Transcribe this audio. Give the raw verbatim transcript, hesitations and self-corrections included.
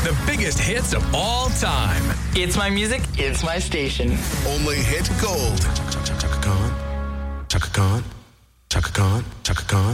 the biggest hits of all time. It's my music, it's my station. Only hit gold. Chaka Khan, Chaka Khan, Chaka Khan, Chaka Khan.